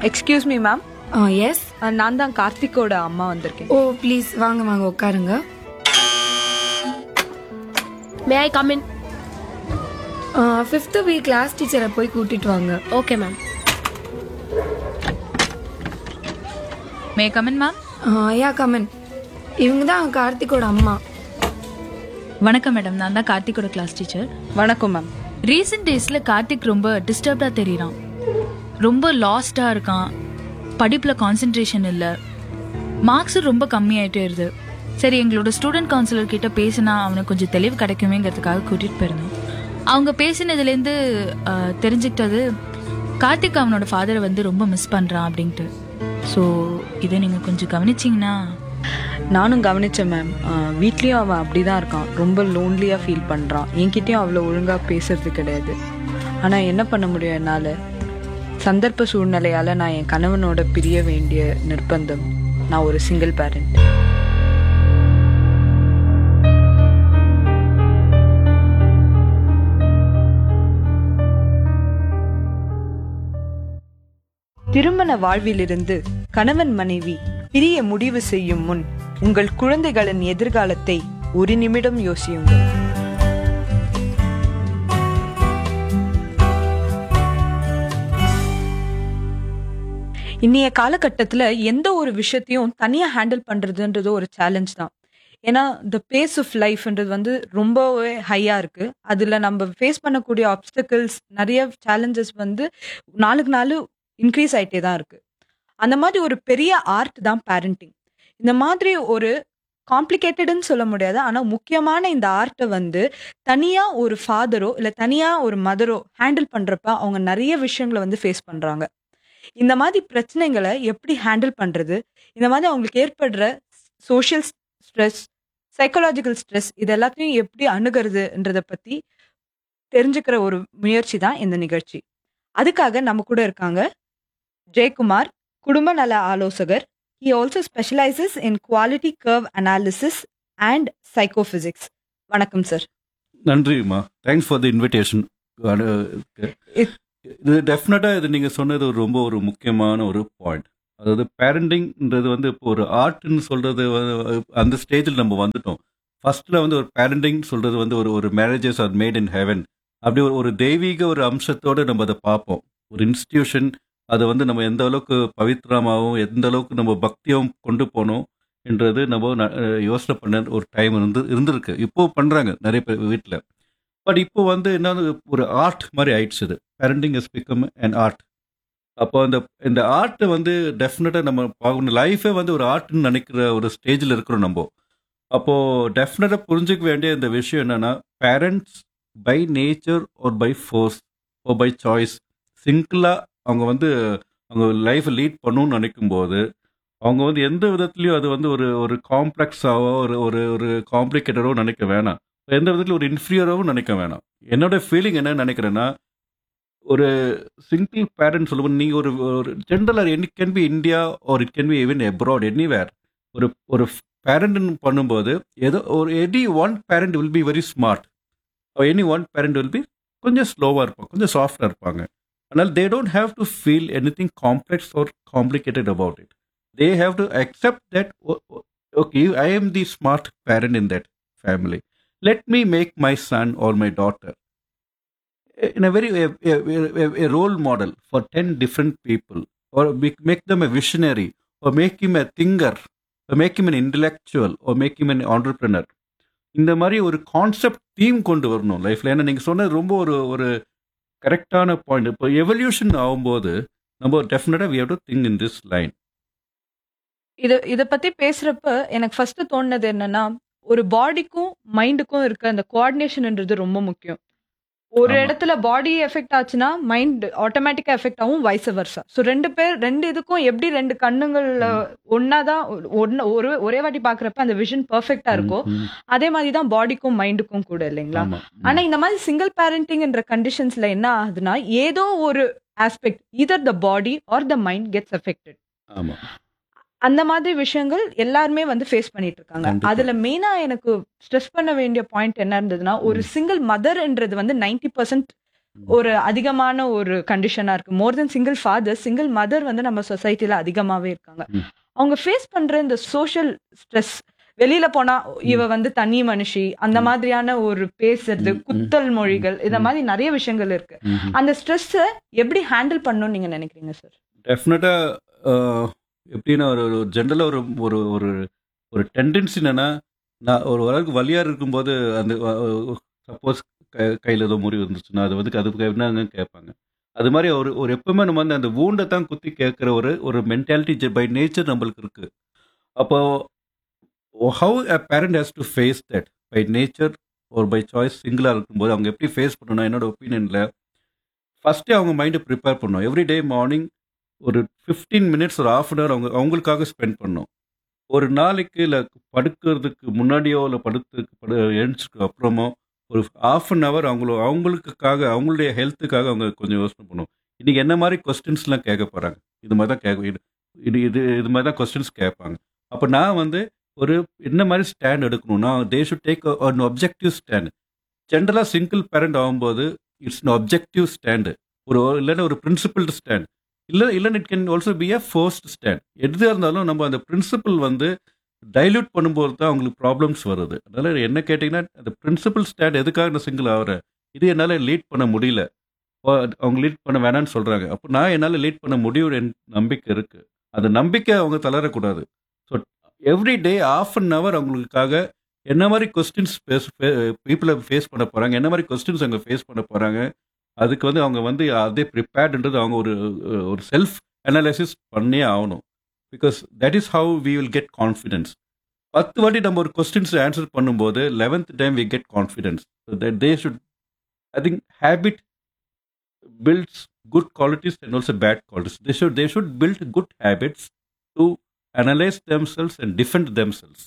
Excuse me ma'am, S. நான் தான் கார்த்திக்கோட அம்மா வந்திருக்கேன். ஓ ப்ளீஸ் வாங்க வாங்க உட்காருங்க. மே I come in? 5th week class டீச்சரை போய் கூட்டிட்டு வாங்க. Okay ma'am. May come in ma'am. யா கமன். இவங்க தான் கார்த்திக்கோட அம்மா. வணக்கம் மேடம், நான் தான் கார்த்திக்கோட கிளாஸ் டீச்சர். வணக்கம் மேம். ரீசெண்ட் டேஸ்ல கார்த்திக் ரொம்ப டிஸ்டர்ப்டா தெரியறான். ரொம்ப லாஸ்டா இருக்கான். படிப்புல கான்சென்ட்ரேஷன் இல்ல. மார்க்ஸ் ரொம்ப கம்மியாயிட்டே இருது. சரி, எங்களோட ஸ்டூடெண்ட் கவுன்சிலர் கிட்ட பேசினா அவனுக்கு கொஞ்சம் தெளிவு கிடைக்குமேங்கிறதுக்காக கூட்டிட்டு போயிருந்தோம். அவங்க பேசினதுலேருந்து தெரிஞ்சுக்கிட்டது கார்த்திக் அவனோட ஃபாதரை வந்து ரொம்ப மிஸ் பண்றான் அப்படின்ட்டு. ஸோ இதை நீங்க கொஞ்சம் கவனிச்சிங்கன்னா. நானும் கவனிச்சேன் மேம். வீட்லயும் அவன் அப்படிதான் இருக்கான். ரொம்ப லோன்லியா ஃபீல் பண்றான். என்கிட்டயும் அவ்வளோ ஒழுங்கா பேசுறது கிடையாது. ஆனா என்ன பண்ண முடியும் என்னால? சந்தர்ப்ப சூழ்நிலையால நான் என் கணவனோட பிரிய வேண்டிய நிர்பந்தம். நான் ஒரு சிங்கிள் பேரண்ட். திருமண வாழ்விலிருந்து கணவன் மனைவி பிரிய முடிவு செய்யும் முன் உங்கள் குழந்தைகளின் எதிர்காலத்தை ஒரு நிமிடம் யோசியுங்கள். இன்னைய காலகட்டத்துல எந்த ஒரு விஷயத்தையும் தனியா ஹேண்டில் பண்றதுன்றது ஒரு சேலஞ்ச் தான். ஏன்னா த பேஸ் ஆஃப் லைஃப்ன்றது வந்து ரொம்பவே ஹையா இருக்கு. அதுல நம்ம ஃபேஸ் பண்ணக்கூடிய ஆப்ஸ்டக்கிள்ஸ், நிறைய சேலஞ்சஸ் வந்து நாளுக்கு நாள் இன்க்ரீஸ் ஆயிட்டே தான் இருக்கு. அந்த மாதிரி ஒரு பெரிய ஆர்ட் தான் பேரண்டிங். இந்த மாதிரி ஒரு காம்ப்ளிகேட்டட்னு சொல்ல முடியாது, ஆனா முக்கியமான இந்த ஆர்ட்டை வந்து தனியா ஒரு ஃபாதரோ இல்ல தனியா ஒரு மதரோ ஹேண்டில் பண்றப்ப அவங்க நிறைய விஷயங்களை வந்து ஃபேஸ் பண்றாங்க. இந்த மாதிரி பிரச்சனைகளை எப்படி ஹேண்டில் பண்றது, இந்த மாதிரி அவங்களுக்கு ஏற்படுற சோஷியல் ஸ்ட்ரெஸ், சைக்காலஜிக்கல் ஸ்ட்ரெஸ், இது எல்லாத்தையும் எப்படி அணுகிறதுன்றத பத்தி தெரிஞ்சுக்கிற ஒரு முயற்சி தான் இந்த நிகழ்ச்சி. அதுக்காக நம்ம கூட இருக்காங்க ஜெயக்குமார், குடும்ப நல ஆலோசகர். He also specializes in quality curve analysis and psychophysics. வணக்கம் சார். நன்றிம்மா, தேங்க்ஸ் ஃபார் தி இன்விடேஷன். இது டெஃபினட்டாக இது நீங்கள் சொன்னது ஒரு முக்கியமான ஒரு பாயிண்ட். அதாவது பேரண்டிங்ன்றது வந்து இப்போ ஒரு ஆர்ட்னு சொல்கிறது அந்த ஸ்டேஜில் நம்ம வந்துட்டோம். ஃபர்ஸ்ட்டில் வந்து ஒரு பேரண்டிங் சொல்கிறது வந்து ஒரு marriages R made in heaven, அப்படி ஒரு தெய்வீக ஒரு அம்சத்தோடு நம்ம அதை பார்ப்போம். ஒரு இன்ஸ்டிடியூஷன் அதை வந்து நம்ம எந்த அளவுக்கு பவித்ரமாகவும் எந்த அளவுக்கு நம்ம பக்தியாகவும் கொண்டு போனோம் என்றது நம்ம யோசனை பண்ண ஒரு டைம் இருந்திருக்கு. இப்போ பண்ணுறாங்க நிறைய பேர் வீட்டில். பட் இப்போ வந்து என்ன, ஒரு ஆர்ட் மாதிரி ஆயிடுச்சு. இது parenting is become an art. அப்போ இந்த ஆர்ட்டை வந்து டெஃபினட்டாக நம்ம பார்க்கணும். லைஃபே வந்து ஒரு ஆர்ட்னு நினைக்கிற ஒரு ஸ்டேஜில் இருக்கிறோம் நம்ம. அப்போது டெஃபினட்டாக புரிஞ்சிக்க வேண்டிய இந்த விஷயம் என்னென்னா, parents by nature R by fours are by choice சிங்கிளாக அவங்க வந்து அவங்க லைஃப்பை லீட் பண்ணணும்னு நினைக்கும்போது அவங்க வந்து எந்த விதத்துலையும் அது வந்து ஒரு காம்ப்ளெக்ஸாவோ ஒரு காம்ப்ளிகேட்டடோ நினைக்க வேணாம். எந்த விதத்துலையும் ஒரு இன்ஃபீரியராகவும் நினைக்க வேணாம். என்னோட ஃபீலிங் என்ன நினைக்கிறேன்னா, ஒரு சிங்கிள் பேரண்ட் சொல்லும்போது நீங்கள் ஒரு ஜென்ரலாக it can be India R it can be even abroad anywhere. ஒரு பேரண்ட்னு பண்ணும்போது ஏதோ any one parent will be very smart, any one parent will be கொஞ்சம் ஸ்லோவாக இருப்பாங்க, கொஞ்சம் சாஃப்டாக இருப்பாங்க. அதனால் they don't have to feel anything complex or complicated about it. They have to accept that, okay, I am the smart parent in that family. Let me make my son or my daughter in a role model for 10 different people, or make them a visionary, or make him a thinker, or make him an intellectual, or make him an entrepreneur. இந்த மாதிரி ஒரு concept theme கொண்டு வரணும் லைஃப்பில். ஏன்னா நீங்கள் சொன்னது ரொம்ப ஒரு கரெக்டான பாயிண்ட். இப்போ எவல்யூஷன் ஆகும்போது நம்ம டெஃபினட்டாக we have to think in this line. இதை பத்தி பேசுறப்ப எனக்கு ஃபர்ஸ்ட் தோணுனது என்னன்னா, ஒரு பாடிக்கும் மைண்டுக்கும் இருக்க அந்த கோஆர்டினேஷன்ன்றது ரொம்ப முக்கியம். ஒரு இடத்துல பாடி எஃபெக்ட் ஆச்சுன்னா மைண்ட் ஆட்டோமேட்டிக்கா எஃபெக்ட் ஆகும், வைஸ் வர்சா. ஸோ ரெண்டு இதுக்கும் எப்படி ரெண்டு கண்ணுங்கள் ஒன்னாதான் ஒரே வாட்டி பாக்குறப்ப அந்த விஷன் பெர்ஃபெக்டா இருக்கும். அதே மாதிரி தான் பாடிக்கும் மைண்டுக்கும் கூட, இல்லைங்களா? ஆனா இந்த மாதிரி சிங்கிள் பேரண்டிங்ன்ற கண்டிஷன்ஸ்ல என்ன ஆகுதுன்னா, ஏதோ ஒரு ஆஸ்பெக்ட் இதர் த body or the mind gets affected. அந்த மாதிரி விஷயங்கள் எல்லாருமே வந்து ஃபேஸ் பண்ணிட்டு இருக்காங்க. அதுல மெயினா எனக்கு ஸ்ட்ரெஸ் பண்ண வேண்டிய பாயிண்ட் என்ன இருந்ததுன்னா, ஒரு சிங்கிள் மதர்ன்றது வந்து 90% ஒரு அதிகமான ஒரு கண்டிஷனா இருக்கு. மோர் தென் சிங்கிள் ஃபாதர், சிங்கிள் மதர் வந்து நம்ம சொசைட்டில அதிகமாவே இருக்காங்க. ம். அவங்க ஃபேஸ் பண்ற இந்த சோஷியல் ஸ்ட்ரெஸ், வெளியில போனா இவ வந்து தனி மனுஷி, அந்த மாதிரியான ஒரு பேசுறது, குத்தல் மொழிகள், இந்த மாதிரி நிறைய விஷயங்கள் இருக்கு. அந்த ஸ்ட்ரெஸ்ஸ எப்படி ஹேண்டில் பண்ணணும்னு நீங்க நினைக்கிறீங்க சார்? டெஃபினட்டா எப்படின்னா ஒரு ஜென்ரலா ஒரு ஒரு ஒரு ஒரு டெண்டன்சி என்னன்னா, நான் ஒரு அளவுக்கு வலியா இருக்கும்போது அந்த சப்போஸ் கையில் ஏதோ முறிவு இருந்துச்சுன்னா அது வந்து அதுக்கு என்னங்க கேட்பாங்க. அது மாதிரி ஒரு ஒரு எப்பவுமே நம்ம வந்து அந்த வூண்டை தான் குத்தி கேட்குற ஒரு ஒரு மென்டாலிட்டி பை நேச்சர் நம்மளுக்கு இருக்கு. அப்போ how a parent has to face that by nature ஒரு பை சாய்ஸ் சிங்கிளாக இருக்கும்போது அவங்க எப்படி ஃபேஸ் பண்ணணும் என்னோட ஒப்பீனியனில் ஃபஸ்ட்டே அவங்க மைண்டை ப்ரிப்பேர் பண்ணணும். எவ்ரிடே மார்னிங் ஒரு 15 மினிட்ஸ் ஒரு ஹாஃப் அன் ஹவர் அவங்களுக்காக ஸ்பெண்ட் பண்ணணும். ஒரு நாளைக்கு இல்லை படுக்கிறதுக்கு முன்னாடியோ இல்லை எழுந்திரிச்சதுக்கு அப்புறமோ ஒரு ஹாஃப் அன் ஹவர் அவங்களுக்காக அவங்களுடைய ஹெல்த்துக்காக அவங்க கொஞ்சம் யோசனை பண்ணுவோம். இன்றைக்கி என்ன மாதிரி கொஸ்டின்ஸ்லாம் கேட்க போகிறாங்க, இது மாதிரி தான் இது மாதிரி தான் கொஸ்டின்ஸ் கேட்பாங்க. அப்போ நான் வந்து ஒரு என்ன மாதிரி ஸ்டாண்ட் எடுக்கணும்னா they should take an objective stand. ஜென்ரலாக சிங்கிள் பேரண்ட் ஆகும்போது இட்ஸ் அன் ஒப்ஜெக்டிவ் ஸ்டாண்டு, இல்லைன்னா ஒரு பிரின்சிபிள்டு ஸ்டாண்ட், இல்லைன்னு it can also be a forced stand. எது இருந்தாலும் நம்ம அந்த பிரின்சிபல் வந்து டைல்யூட் பண்ணும்போது தான் அவங்களுக்கு ப்ராப்ளம்ஸ் வருது. அதனால் என்ன கேட்டிங்கன்னா அந்த பிரின்சிபல் ஸ்டாண்ட் எதுக்காக நான் சிங்கிள் ஆகிறேன், இது என்னால் லீட் பண்ண முடியல, அவங்க லீட் பண்ண வேணான்னு சொல்கிறாங்க. அப்போ நான் என்னால் லீட் பண்ண முடியும் என் நம்பிக்கை இருக்குது. அந்த நம்பிக்கை அவங்க தளரக்கூடாது. So every day half an hour அவங்களுக்காக என்ன மாதிரி கொஸ்டின்ஸ் பீப்புளை ஃபேஸ் பண்ண போகிறாங்க, என்ன மாதிரி கொஸ்டின்ஸ் அவங்க ஃபேஸ் பண்ண போகிறாங்க, அதுக்கு வந்து அவங்க வந்து அதே ப்ரிப்பேர்டுன்றது அவங்க ஒரு செல்ஃப் அனாலிசிஸ் பண்ணியே ஆகணும். Because that is how we will get confidence. 10 வாட்டி நம்ம ஒரு கொஸ்டின்ஸ் ஆன்சர் பண்ணும்போது 11th time we get confidence. They should I think habit builds good qualities and also bad qualities. They should build good habits to analyze themselves and defend themselves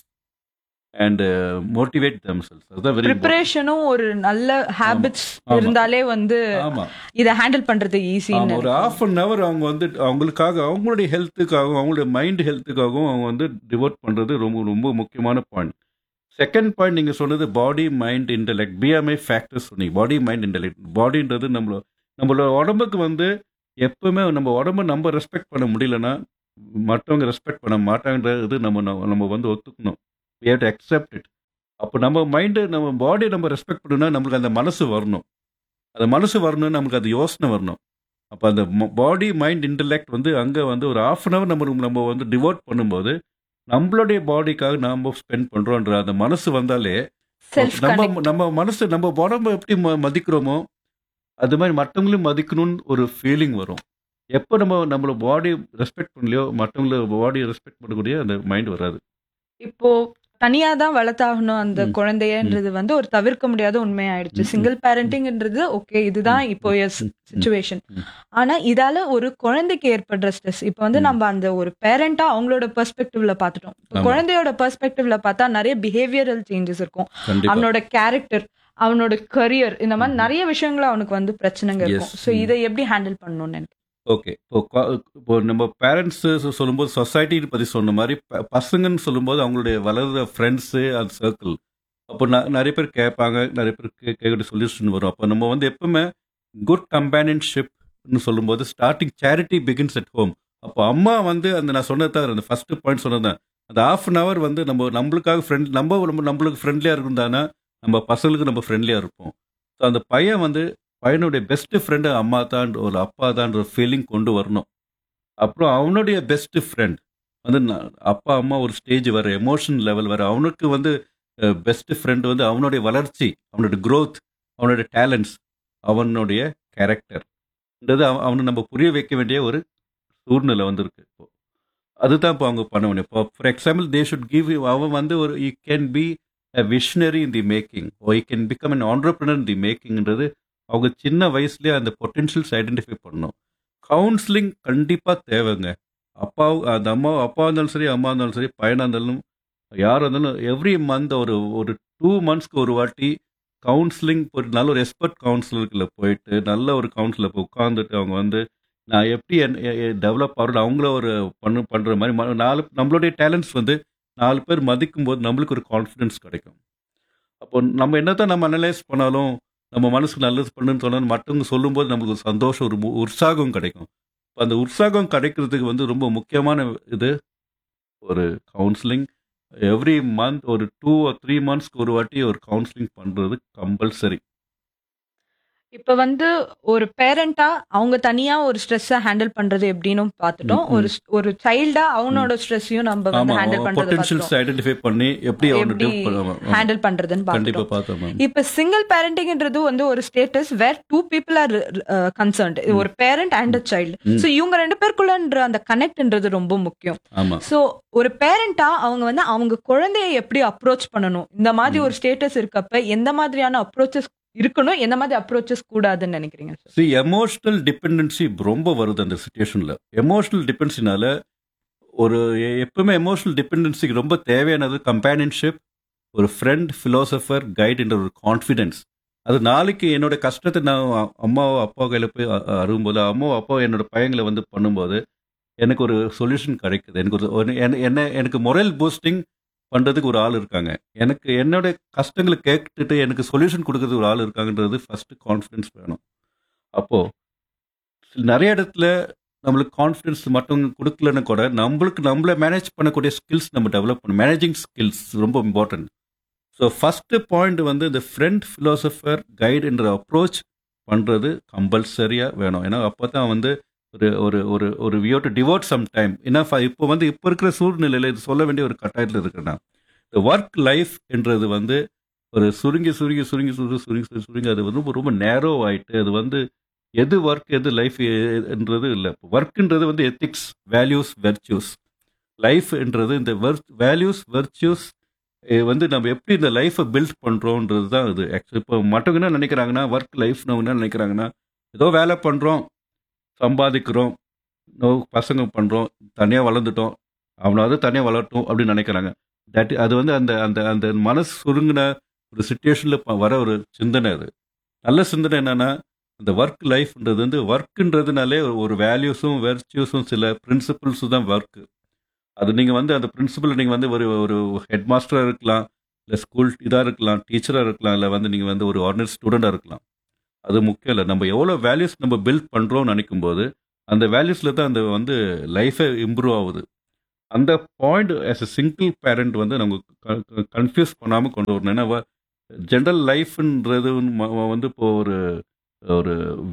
and motivate themselves. அதுதான் very important. ப்ரிப்பரேஷனும் ஒரு நல்ல habits இருந்தாலே வந்து ஆமா, இதை handle பண்றது ஆமா. ஈஸின்னு ஒரு ஹாஃப் அன் ஹவர் அவங்க வந்து அவங்களுக்காக அவங்களுடைய ஹெல்த்துக்காகவும் அவங்களுடைய மைண்ட் ஹெல்த்துக்காகவும் அவங்க வந்து டிவோட் பண்ணுறது ரொம்ப ரொம்ப முக்கியமான பாயிண்ட். செகண்ட் பாயிண்ட் நீங்கள் சொன்னது body mind intellect, BMI factors சொன்னீங்க. Body mind intellect. பாடின்றது நம்மளோட உடம்புக்கு வந்து எப்பவுமே நம்ம உடம்பை நம்ம ரெஸ்பெக்ட் பண்ண முடியலன்னா மற்றவங்க ரெஸ்பெக்ட் பண்ண மாட்டாங்கன்றது நம்ம வந்து ஒத்துக்கணும். we have to accept it. அப்போ நம்ம மைண்டு நம்ம பாடியை நம்ம ரெஸ்பெக்ட் பண்ணணும்னா நம்மளுக்கு அந்த மனசு வரணும். அந்த மனசு வரணும்னு நமக்கு அது யோசனை வரணும். அப்போ அந்த பாடி மைண்ட் இன்டெலெக்ட் வந்து அங்கே வந்து ஒரு ஹாஃப் அன் ஹவர் நம்ம வந்து டிவோட் பண்ணும்போது நம்மளுடைய பாடிக்காக நாம் ஸ்பெண்ட் பண்ணுறோன்ற அந்த மனசு வந்தாலே செல்ஃப் நம்ம மனசு நம்ம உடம்பை எப்படி மதிக்கிறோமோ அது மாதிரி மற்றவங்களையும் மதிக்கணும்னு ஒரு ஃபீலிங் வரும். எப்போ நம்மளோட பாடி ரெஸ்பெக்ட் பண்ணலையோ மற்றவங்கள பாடியை ரெஸ்பெக்ட் பண்ணக்கூடிய அந்த மைண்ட் வராது. இப்போ தனியா தான் வளர்த்தாகணும் அந்த குழந்தையன்றது வந்து ஒரு தவிர்க்க முடியாத உண்மையாயிடுச்சு. சிங்கிள் பேரண்டிங்ன்றது ஓகே, இதுதான் இப்போ சிச்சுவேஷன். ஆனா இதால ஒரு குழந்தைக்கு ஏற்படுற ஸ்ட்ரெஸ் இப்போ வந்து நம்ம அந்த ஒரு பேரண்டா அவங்களோட பெர்ஸ்பெக்டிவ்ல பார்த்துட்டோம். குழந்தையோட பெர்ஸ்பெக்டிவ்ல பார்த்தா நிறைய பிஹேவியரல் சேஞ்சஸ் இருக்கும். அவனோட கேரக்டர், அவனோட கரியர், இந்த மாதிரி நிறைய விஷயங்கள் அவனுக்கு வந்து பிரச்சனைங்க இருக்கும். ஸோ இதை எப்படி ஹேண்டில் பண்ணணும்னு எனக்கு ஓகே. இப்போ நம்ம பேரண்ட்ஸ் சொல்லும்போது சொசைட்டி பற்றி சொன்ன மாதிரி பசங்கன்னு சொல்லும்போது அவங்களுடைய வளர்கிற ஃப்ரெண்ட்ஸு அந்த சர்க்கிள். அப்போ நிறைய பேர் கேட்பாங்க, நிறைய பேர் கேட்கிற சொல்யூஷன் வரும். அப்போ நம்ம வந்து எப்பவுமே குட் கம்பேனியன்ஷிப்னு சொல்லும்போது starting charity begins at home. அப்போ அம்மா வந்து அந்த நான் சொன்னதான் அந்த ஃபர்ஸ்ட் பாயிண்ட் சொன்னதான் அந்த ஹாஃப் அன் ஹவர் வந்து நம்மளுக்காக நம்மளுக்கு ஃப்ரெண்ட்லியாக இருந்தானா நம்ம பசங்களுக்கு நம்ம ஃப்ரெண்ட்லியாக இருப்போம். ஸோ அந்த பையனுடைய பெஸ்ட் ஃப்ரெண்டு அம்மா தான், ஒரு அப்பா தான் ஒரு ஃபீலிங் கொண்டு வரணும். அப்புறம் அவனுடைய பெஸ்ட் ஃப்ரெண்ட் வந்து அப்பா அம்மா ஒரு ஸ்டேஜ் வர எமோஷன் லெவல் வர அவனுக்கு வந்து பெஸ்ட் ஃப்ரெண்ட் வந்து அவனுடைய வளர்ச்சி, அவனுடைய க்ரோத், அவனுடைய டேலண்ட்ஸ், அவனுடைய கேரக்டர்ன்றது அவனை நம்ம புரிய வைக்க வேண்டிய ஒரு சூழ்நிலை வந்திருக்கு. இப்போ அதுதான் இப்போ அவங்க பண்ண முடியும். இப்போ for example they should give அவன் வந்து ஒரு you can be a visionary in the making, O you can become an entrepreneur இன் தி மேக்கிங்ன்றது அவங்க சின்ன வயசுலேயே அந்த பொட்டென்ஷியல்ஸ் ஐடென்டிஃபை பண்ணணும். கவுன்சிலிங் கண்டிப்பாக தேவைங்க. அப்பா இருந்தாலும் சரி, அம்மா இருந்தாலும் சரி, பையனாக இருந்தாலும் யாராக இருந்தாலும் எவ்ரி மந்த் ஒரு 2 monthsக்கு ஒரு வாட்டி கவுன்சிலிங் போயிட்டு நல்ல ஒரு எக்ஸ்பர்ட் கவுன்சிலருக்குள்ள போயிட்டு நல்ல ஒரு கவுன்சிலர் போய் உட்காந்துட்டு அவங்க வந்து நான் எப்படி டெவலப் ஆகிறது அவங்கள ஒரு பண்ணுற மாதிரி நம்மளுடைய டேலண்ட்ஸ் வந்து 4 பேர் மதிக்கும் போது நம்மளுக்கு ஒரு கான்ஃபிடென்ஸ் கிடைக்கும். அப்போ நம்ம என்னதான் நம்ம அனலைஸ் பண்ணாலும் நம்ம மனசுக்கு நல்லது பண்ணுன்னு சொன்னால் மற்றவங்க சொல்லும்போது நமக்கு ஒரு சந்தோஷம், ஒரு உற்சாகம் கிடைக்கும். இப்ப அந்த உற்சாகம் கிடைக்கிறதுக்கு வந்து ரொம்ப முக்கியமான இது ஒரு கவுன்சிலிங். எவ்ரி மந்த் ஒரு 2 or 3 மந்த்ஸ்க்கு ஒரு வாட்டி ஒரு கவுன்சிலிங் பண்றது கம்பல்சரி. இப்ப வந்து ஒரு பேரண்டா அவங்க தனியா ஒரு ஸ்ட்ரெஸ்ஸ ஹேண்டில் பண்றது எப்படின்னு பார்த்துட்டோம். ஒரு ஒரு சைல்டா அவனோட ஸ்ட்ரெஸ்ஸையும் நம்ம வந்து ஆமா, ஹேண்டில் பண்றது பொட்டன்ஷியல்ஸ் பார்த்துட்டோம். ஐடென்டிஃபை பண்ணி எப்படி அவனை எப்படி ஹேண்டில் பண்றதுன்னு கண்டிப்பா பார்த்துட்டோம். பார்த்தோம் மேம். இப்ப சிங்கிள் பேரண்டிங்ன்றது வந்து ஒரு status where two people are concerned. ஒரு parent and a child. So இவங்க ரெண்டு பேருக்குள்ளன்ற அந்த கனெக்ட்ன்றது ரொம்ப முக்கியம். ஆமா, சோ ஒரு பேரண்டா அவங்க வந்து அவங்க குழந்தையை எப்படி அப்ரோச் பண்ணணும், இந்த மாதிரி ஒரு ஸ்டேட்டஸ் இருக்கப்ப எந்த மாதிரியான அப்ரோச்சஸ் இருக்கணும், எந்த மாதிரி அப்ரோச்சஸ் கூடாதுன்னு நினைக்கிறீங்க சார்? see எமோஷனல் டிபெண்டன்சி ரொம்ப வருது அந்த சுச்சுவேஷன்ல. எமோஷனல் டிபெண்டன்சினால ஒரு எப்பவுமே எமோஷனல் டிபெண்டன்சிக்கு ரொம்ப தேவையானது கம்பேனியன்ஷிப், ஒரு ஃப்ரெண்ட், ஃபிலோசபர், கைட் என்ற ஒரு கான்ஃபிடென்ஸ். அது நாளைக்கு என்னோட கஷ்டத்தை நான் அம்மாவோ அப்பா கையில் போய் அருகும்போது, அம்மாவோ அப்பா என்னோட பையங்களை வந்து பண்ணும்போது எனக்கு ஒரு சொல்யூஷன் கிடைக்குது. எனக்கு எனக்கு மொரல் பூஸ்டிங் பண்றதுக்கு ஒரு ஆள் இருக்காங்க. எனக்கு என்னோட கஷ்டங்களை கேட்டுட்டு எனக்கு சொல்யூஷன் கொடுக்கறதுக்கு ஒரு ஆள் இருக்காங்கன்றது ஃபர்ஸ்ட் கான்ஃபிடன்ஸ் வேணும். அப்போ நிறைய இடத்துல நம்மளுக்கு கான்ஃபிடன்ஸ் மற்றவங்க கொடுக்கலன்னு கூட நம்மளுக்கு நம்மளை மேனேஜ் பண்ணக்கூடிய ஸ்கில்ஸ் நம்ம டெவலப் பண்ணணும். மேனேஜிங் ஸ்கில்ஸ் ரொம்ப இம்பார்ட்டன்ட். ஸோ ஃபர்ஸ்ட் பாயிண்ட் வந்து இந்த ஃப்ரெண்ட், ஃபிலோசபர், கைடு என்ற அப்ரோச் பண்ணுறது கம்பல்சரியாக வேணும். ஏன்னா அப்போ தான் வந்து ஒரு ஒரு ஒரு ஒரு வி டு டிவோட் சம் டைம். ஏன்னா இப்போ வந்து இப்போ இருக்கிற சூழ்நிலையில் இது சொல்ல வேண்டிய ஒரு கட்டாயத்தில் இருக்குன்னா இந்த ஒர்க் லைஃப் என்றது வந்து ஒரு சுருங்கி சுருங்கி சுருங்கி சுருங்கி சுருங்கி சுருங்கி சுருங்கி அது வந்து ரொம்ப நேரோ ஆயிட்டு அது வந்து எது ஒர்க் எது லைஃப் என்றது இல்லை. ஒர்க்குன்றது வந்து எத்திக்ஸ், வேல்யூஸ், வெர்ச்சியூஸ். லைஃப்ன்றது இந்த வேல்யூஸ், வெர்ச்சியூஸ் வந்து நம்ம எப்படி இந்த லைஃப்பை பில்ட் பண்ணுறோன்றது தான் இது. ஆக்சுவலி இப்போ மற்றவங்க என்ன நினைக்கிறாங்கன்னா ஒர்க் லைஃப்னு என்ன நினைக்கிறாங்கன்னா ஏதோ வேலை பண்ணுறோம், சம்பாதிக்கிறோம், பசங்க பண்ணுறோம், தனியாக வளர்ந்துட்டோம், அவனாவது தனியாக வளரட்டும் அப்படின்னு நினைக்கிறாங்க. அது வந்து அந்த அந்த அந்த மனசு சுருங்கின ஒரு சுச்சுவேஷனில் வர ஒரு சிந்தனை. அது நல்ல சிந்தனை என்னன்னா அந்த ஒர்க் லைஃப்ன்றது வந்து ஒர்க்குன்றதுனாலே ஒரு வேல்யூஸும் வெர்ச்சியூஸும் சில பிரின்சிபிள்ஸும் தான் ஒர்க்கு. அது நீங்கள் வந்து அந்த பிரின்சிபல் நீங்கள் வந்து ஒரு ஒரு ஹெட் மாஸ்டராக இருக்கலாம், இல்லை ஸ்கூல் இதாக இருக்கலாம், டீச்சராக இருக்கலாம், இல்லை வந்து நீங்கள் வந்து ஒரு ஆர்டினரி ஸ்டூடெண்டாக இருக்கலாம். அது முக்கியம் இல்லை. நம்ம எவ்வளோ வேல்யூஸ் நம்ம பில்ட் பண்ணுறோம்னு நினைக்கும் போது அந்த வேல்யூஸில் தான் அந்த வந்து லைஃபை இம்ப்ரூவ் ஆகுது. அந்த point as a single parent வந்து நம்ம கன்ஃபியூஸ் பண்ணாமல் கொண்டு வரணும். ஏன்னா ஜென்ரல் லைஃப்ன்றது வந்து இப்போ ஒரு ஒரு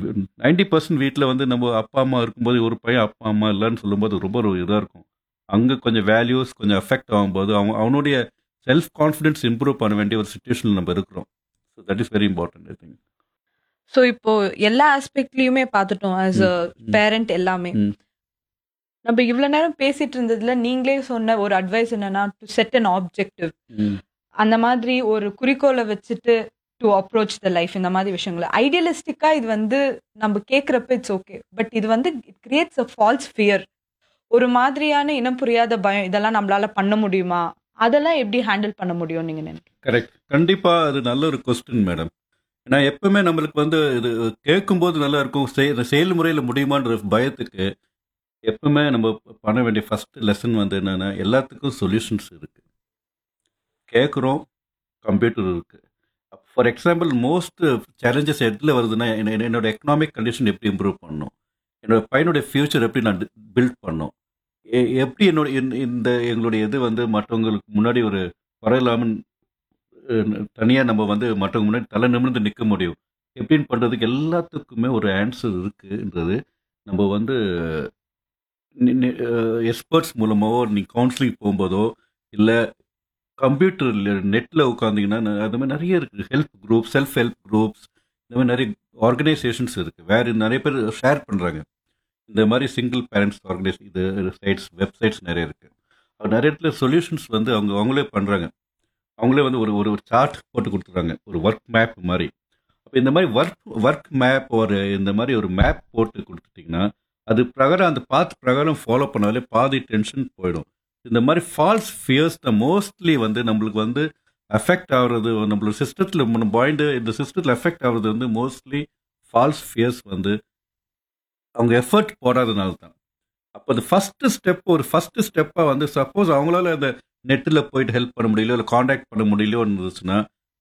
90% வீட்டில் வந்து நம்ம அப்பா அம்மா இருக்கும்போது ஒரு பையன் அப்பா அம்மா இல்லைன்னு சொல்லும்போது ரொம்ப ஒரு இதாக இருக்கும். அங்கே கொஞ்சம் வேல்யூஸ் கொஞ்சம் அஃபெக்ட் ஆகும்போது அவனுடைய செல்ஃப் கான்ஃபிடென்ஸ் இம்ப்ரூவ் பண்ண வேண்டிய ஒரு சுச்சுவேஷனில் நம்ம இருக்கிறோம். So that is very important I think. So இப்போ எல்லா ஆஸ்பெக்ட்லயுமே பார்த்துட்டோம் ஆஸ் அ பேரண்ட் எல்லாமே. நம்ம இவ்வளவு நேரம் பேசிட்டு இருந்ததுல நீங்களே சொன்ன ஒரு அட்வைஸ் என்னன்னா டு செட் அன் ஆப்ஜெக்டிவ், அந்த மாதிரி ஒரு குறிக்கோளை வச்சுட்டு டு அப்ரோச் த லைஃப். இந்த மாதிரி விஷயங்கள் ஐடியலிஸ்டிக்கா இது வந்து நம்ம கேட்கறப்ப இட்ஸ் ஓகே, பட் இது வந்து it creates a false fear. ஒரு மாதிரியான இனம் புரியாத பயம், இதெல்லாம் நம்மளால பண்ண முடியுமா, அதெல்லாம் எப்படி ஹேண்டில் பண்ண முடியும் நீங்க நினைக்கிறீங்க? கரெக்ட், கண்டிப்பா அது நல்ல ஒரு கொஸ்டின் மேடம். ஏன்னா எப்பவுமே நம்மளுக்கு வந்து இது கேட்கும்போது நல்லா இருக்கும், செயல்முறையில் முடியுமான்ற பயத்துக்கு எப்பவுமே நம்ம பண்ண வேண்டிய ஃபர்ஸ்ட் லெசன் வந்து என்னன்னா எல்லாத்துக்கும் சொல்யூஷன்ஸ் இருக்கு. கேட்குறோம், கம்ப்யூட்டர் இருக்கு. ஃபார் எக்ஸாம்பிள் மோஸ்ட் சேலஞ்சஸ் எதில் வருதுன்னா என்னோட எக்கனாமிக் கண்டிஷன் எப்படி இம்ப்ரூவ் பண்ணணும், என்னோட பையனுடைய ஃபியூச்சர் எப்படி நான் பில்ட் பண்ணணும், எப்படி என்னோட இந்த எங்களுடைய இது வந்து மற்றவங்களுக்கு முன்னாடி ஒரு குறையில்லாமல் தனியாக நம்ம வந்து மற்றவங்க முன்னாடி தலை நிமிர்ந்து நிற்க முடியும் எப்படின்னு பண்ணுறதுக்கு எல்லாத்துக்குமே ஒரு ஆன்சர் இருக்குன்றது நம்ம வந்து எக்ஸ்பர்ட்ஸ் மூலமாவோ நீங்கள் கவுன்சிலிங் போகும்போதோ இல்லை கம்ப்யூட்டர் நெட்டில் உட்காந்திங்கன்னா அது மாதிரி நிறைய இருக்குது. Help group, self help groups, இந்த மாதிரி நிறைய ஆர்கனைசேஷன்ஸ் இருக்குது. வேறு நிறைய பேர் ஷேர் பண்ணுறாங்க இந்த மாதிரி சிங்கிள் பேரண்ட்ஸ் ஆர்கனைசேஷன், இது சைட்ஸ், வெப்சைட்ஸ் நிறைய இருக்குது. நிறைய இடத்துல சொல்யூஷன்ஸ் வந்து அவங்களே பண்ணுறாங்க. அவங்களே வந்து ஒரு ஒரு சார்ட் போட்டு கொடுத்துட்றாங்க, ஒரு ஒர்க் மேப் மாதிரி. அப்போ இந்த மாதிரி ஒர்க் மேப் ஒரு இந்த மாதிரி ஒரு மேப் போட்டு கொடுத்துட்டிங்கன்னா அது பிரகாரம் அந்த பாத் பிரகாரம் ஃபாலோ பண்ணாலே பாதி டென்ஷன் போயிடும். இந்த மாதிரி ஃபால்ஸ் ஃபியர்ஸ் தான் மோஸ்ட்லி வந்து நம்மளுக்கு வந்து அஃபெக்ட் ஆகுறது, நம்மளோட சிஸ்டத்தில் பாயிண்ட் இந்த சிஸ்டத்தில் அஃபெக்ட் ஆகுறது வந்து மோஸ்ட்லி ஃபால்ஸ் ஃபியர்ஸ் வந்து அவங்க எஃபர்ட் போடாதனால தான். அப்போ அது ஃபஸ்ட்டு ஸ்டெப்பாக வந்து சப்போஸ் அவங்களால அந்த நெட்டில் போயிட்டு ஹெல்ப் பண்ண முடியலையோ இல்லை காண்டாக்ட் பண்ண முடியலையோ இருந்துச்சுன்னா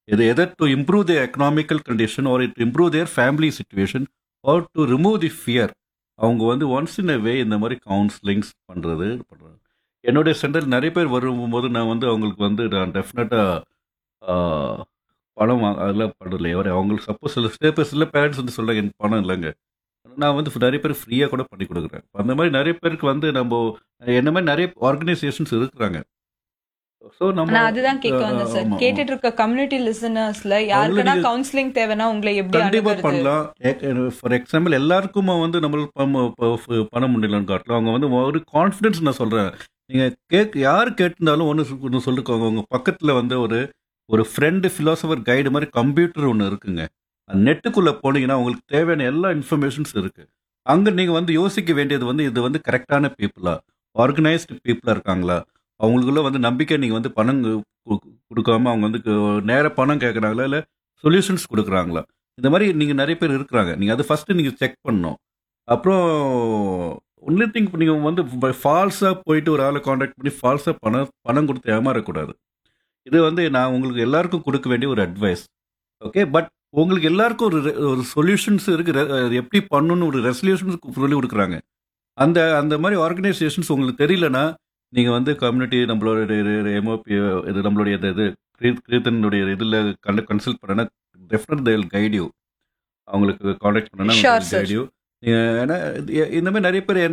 இது எதர் to improve their economical condition R it improve their family situation R to remove the fear. அவங்க வந்து ஒன்ஸ் இன் அ வே இந்த மாதிரி கவுன்சிலிங்ஸ் பண்ணுறது. என்னுடைய சென்டர் நிறைய பேர் வரும்போது நான் வந்து அவங்களுக்கு வந்து நான் டெஃபினட்டாக பணம் அதெல்லாம் பண்ணல. அவங்களுக்கு சப்போஸ் சில பேரண்ட்ஸ் வந்து சொல்கிறாங்க எனக்கு பணம் இல்லைங்க, நான் வந்து நிறைய பேர் ஃப்ரீயாக கூட பண்ணி கொடுக்குறேன். அந்த மாதிரி நிறைய பேருக்கு வந்து நம்ம என்ன மாதிரி நிறைய ஆர்கனைசேஷன்ஸ் இருக்கிறாங்க. ஸோ நம்ம நான் அதுதான் கேட்க வந்தேன் சார். ஆமா, கேட்டுட்டு இருக்க கம்யூனிட்டி லிசனர்ஸ்ல யாருக்குன்னா கவுன்சிலிங் தேவைன்னா உங்களை எப்படி கண்டிப்பா அணுகுறது? பண்ணலாம். ஃபார் எக்ஸாம்பிள் எல்லாருக்கும் வந்து நம்மளுக்கு பணம் முடியலன்னு காட்டலாம். அவங்க வந்து ஒரு கான்ஃபிடன்ஸ் நான் சொல்றேன். நீங்க யார் கேட்டிருந்தாலும் ஒன்று சொல்லிருக்கோங்க, உங்க பக்கத்துல வந்து ஒரு ஃப்ரெண்டு ஃபிலாசபர் கைடு மாதிரி கம்ப்யூட்டர் ஒன்று இருக்குங்க. நெட்டுக்குள்ள போனீங்கன்னா உங்களுக்கு தேவையான எல்லா இன்ஃபர்மேஷன்ஸ் இருக்கு. அங்க நீங்க வந்து யோசிக்க வேண்டியது வந்து இது வந்து கரெக்டான பீப்புளா, ஆர்கனைஸ்டு பீப்புளா இருக்காங்களா, அவங்களுக்குள்ள வந்து நம்பிக்கை நீங்க வந்து பணம் கொடுக்காம அவங்க வந்து நேர பணம் கேட்குறாங்களா இல்லை சொல்யூஷன்ஸ் கொடுக்குறாங்களா, இந்த மாதிரி நீங்க நிறைய பேர் இருக்கிறாங்க. நீங்க அது ஃபர்ஸ்ட் நீங்க செக் பண்ணணும். அப்புறம் ஒன்லி திங் நீங்க வந்து ஃபால்ஸா போயிட்டு ஒரு ஆளை காண்டாக்ட் பண்ணி ஃபால்ஸா பணம் கொடுத்து ஏமாறக்கூடாது. இது வந்து நான் உங்களுக்கு எல்லாருக்கும் கொடுக்க வேண்டிய ஒரு அட்வைஸ். ஓகே, பட் உங்களுக்கு எல்லாருக்கும் ஒரு சொல்யூஷன்ஸ் இருக்கு. அது எப்படி பண்ணணும்னு ஒரு ரெசல்யூஷன்ஸ் சொல்லி கொடுக்குறாங்க. அந்த மாதிரி ஆர்கனைசேஷன்ஸ் உங்களுக்கு தெரியலனா நீங்கள் வந்து கம்யூனிட்டி நம்மளோட எம்ஓபி இது நம்மளுடைய இது கீர்த்தனுடைய இதில் கன்சல்ட் பண்ணனா definite they will guide you. அவங்களுக்கு காண்டாக்ட் பண்ணனா கைட் யூ. ஏன்னா இந்த மாதிரி நிறைய பேர்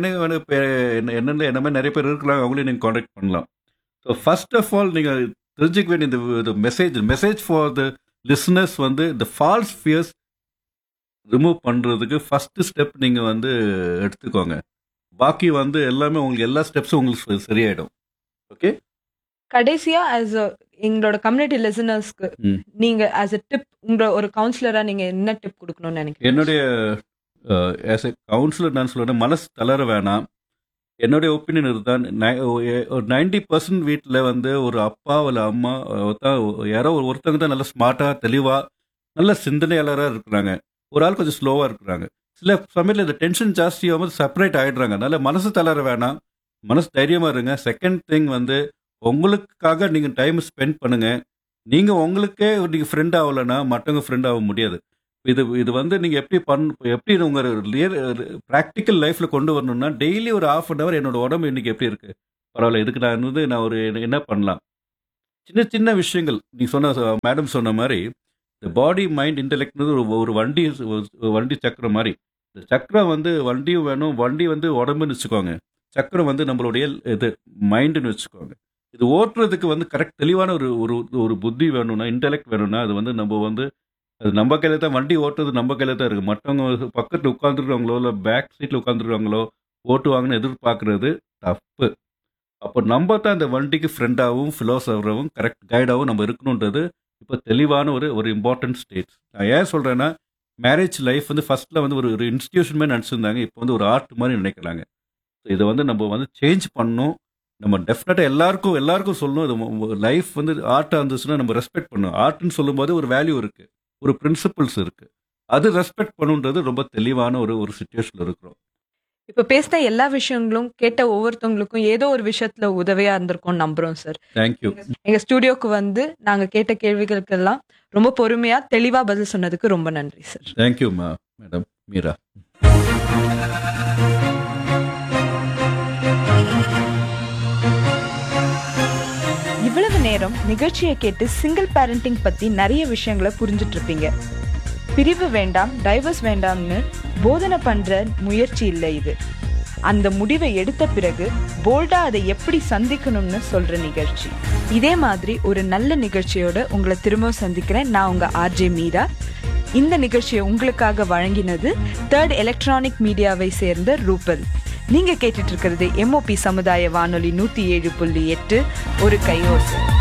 என்ன மாதிரி நிறைய பேர் இருக்கலாம், அவங்களையும் நீங்கள் காண்டாக்ட் பண்ணலாம். ஸோ ஃபர்ஸ்ட் ஆஃப் ஆல் நீங்கள் தெரிஞ்சுக்க வேண்டிய இந்த மெசேஜ் ஃபார் த லிசனர்ஸ் வந்து இந்த ஃபால்ஸ் ஃபியர்ஸ் ரிமூவ் பண்ணுறதுக்கு ஃபர்ஸ்ட் ஸ்டெப் நீங்கள் வந்து எடுத்துக்கோங்க. பாக்கி வந்து எல்லாமே உங்களுக்கு எல்லா ஸ்டெப்ஸும் உங்களுக்கு சரியாயிடும். ஓகே, கடைசியா எங்களோட கம்யூனிட்டி லிசனர்ஸ்க்கு நீங்க ஆஸ் எ டிப், உங்களோட ஒரு கவுன்சிலரா நீங்க என்ன டிப் கொடுக்கணும்னு நினைக்கிறீங்க? என்னுடைய ஆஸ் எ கவுன்சிலர் நான் சொல்றேன், மனசு தளர வேணாம். என்னுடைய ஒப்பீனியன் இதுதான். ஒரு 90% வீட்டில் வந்து ஒரு அப்பா இல்லை அம்மா யாரோ ஒருத்தவங்க தான் நல்லா ஸ்மார்ட்டாக தெளிவாக நல்ல சிந்தனையாளராக இருக்கிறாங்க, ஒரு ஆள் கொஞ்சம் ஸ்லோவாக இருக்கிறாங்க. சில சமயத்தில் இந்த டென்ஷன் ஜாஸ்தியாகும் செப்பரேட் ஆகிடுறாங்க. அதனால மனசு தளர வேணாம், மனசு தைரியமாக இருங்க. செகண்ட் திங் வந்து உங்களுக்காக நீங்கள் டைம் ஸ்பெண்ட் பண்ணுங்க. நீங்கள் உங்களுக்கே நீங்கள் ஃப்ரெண்ட் ஆகலைன்னா மற்றவங்க ஃப்ரெண்ட் ஆக முடியாது. இது வந்து நீங்கள் எப்படி உங்கள் ப்ராக்டிக்கல் லைஃப்பில் கொண்டு வரணும்னா டெய்லி ஒரு ½ அன் ஹவர் என்னோட உடம்பு இன்னைக்கு எப்படி இருக்குது, பரவாயில்ல, இதுக்கு நான் ஒரு என்ன பண்ணலாம், சின்ன சின்ன விஷயங்கள். நீ மேடம் சொன்ன மாதிரி இந்த பாடி மைண்ட் இன்டெலெக்ட்னு ஒரு வண்டி சக்கரம் மாதிரி. இந்த சக்கரம் வந்து வண்டியும் வேணும், வண்டி வந்து உடம்புன்னு வச்சுக்கோங்க, சக்கரம் வந்து நம்மளுடைய இது மைண்டுன்னு வச்சுக்கோங்க. இது ஓட்டுறதுக்கு வந்து கரெக்ட் தெளிவான ஒரு புத்தி வேணும்னா, இன்டெலெக்ட் வேணும்னா அது வந்து அது நம்ம கையில தான். வண்டி ஓட்டுறது நம்ம கையில தான் இருக்குது. மற்றவங்க பக்கத்தில் உட்காந்துருக்காங்களோ இல்லை பேக் சீட்டில் உட்காந்துருக்காங்களோ ஓட்டுவாங்கன்னு எதிர்பார்க்கறது தப்பு. அப்போ நம்ம தான் இந்த வண்டிக்கு ஃப்ரெண்டாகவும் ஃபிலோசஃபராகவும் கரெக்ட் கைடாகவும் நம்ம இருக்கணுன்றது இப்போ தெளிவான ஒரு இம்பார்ட்டன்ட் ஸ்டேஜ். நான் ஏன் சொல்கிறேன்னா, மேரேஜ் லைஃப் வந்து ஃபர்ஸ்ட்டில் வந்து ஒரு இன்ஸ்டிடியூஷன் மாதிரி நினச்சிருந்தாங்க, இப்போ வந்து ஒரு ஆர்ட் மாதிரி நினைக்கிறாங்க. ஸோ இதை வந்து நம்ம வந்து சேஞ்ச் பண்ணணும். நம்ம டெஃபினட்டாக எல்லாருக்கும் சொல்லணும், இது லைஃப் வந்து ஆர்ட்டாக இருந்துச்சுன்னா நம்ம ரெஸ்பெக்ட் பண்ணணும். ஆர்ட்னு சொல்லும்போது ஒரு வேல்யூ இருக்குது, ஒரு பிரின்சிபிள்ஸ் இருக்குது, அது ரெஸ்பெக்ட் பண்ணுன்றது ரொம்ப தெளிவான ஒரு சுச்சுவேஷனில் இருக்கிறோம். இப்ப பேசின எல்லா விஷயங்களும் கேட்ட ஒவ்வொருத்தவங்களுக்கும் ஏதோ ஒரு விஷயத்துல உதவியா இருந்திருக்கும் நம்புறோம் சார். தேங்க்யூ. எங்க ஸ்டுடியோக்கு வந்து நாங்க கேட்ட கேள்விகளுக்கெல்லாம் ரொம்ப பொறுமையா தெளிவா பதில் சொன்னதுக்கு ரொம்ப நன்றி சார். Thank you madam Meera. இவ்வளவு நேரம் நிகழ்ச்சியை கேட்டு சிங்கிள் பேரண்டிங் பத்தி நிறைய விஷயங்களை புரிஞ்சுட்டு இருப்பீங்க. பிரிவு வேண்டாம், டைவர்ஸ் வேண்டாம்னு போதனை பண்ற முயற்சி இல்லை இது. அந்த முடிவை எடுத்த பிறகு போல்டா அதை எப்படி சந்திக்கணும்னு சொல்ற நிகழ்ச்சி. இதே மாதிரி ஒரு நல்ல நிகழ்ச்சியோட உங்களை திரும்ப சந்திக்கிறேன். நான் உங்க RJ மீரா. இந்த நிகழ்ச்சியை உங்களுக்காக வழங்கினது 3rd எலக்ட்ரானிக் மீடியாவை சேர்ந்த ரூபல். நீங்க கேட்டுட்டு இருக்கிறது MOP சமுதாய வானொலி 107.8 ஒரு கையோசை.